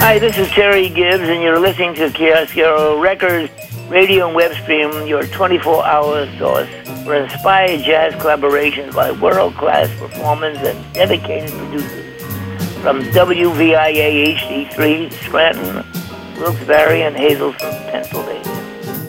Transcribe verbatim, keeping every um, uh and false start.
Hi, this is Terry Gibbs, and you're listening to Chiaroscuro Records radio and web stream, your twenty-four hour source for inspired jazz collaborations by world-class performers and dedicated producers from W V I A H D three, Scranton, Wilkes-Barre, and Hazleton, Pennsylvania.